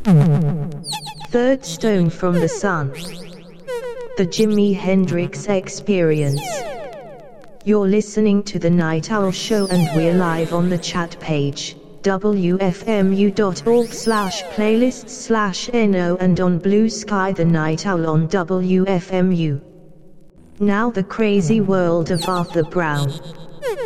Third stone from the sun. The Jimi Hendrix Experience. You're listening to The Night Owl Show and we're live on the chat page, wfmu.org/playlists/no and on Blue Sky The Night Owl on WFMU. Now the crazy world of Arthur Brown.